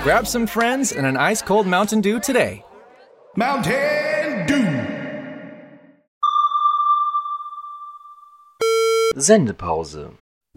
Grab some friends and an ice-cold Mountain Dew today. Mountain Dew. Sendepause.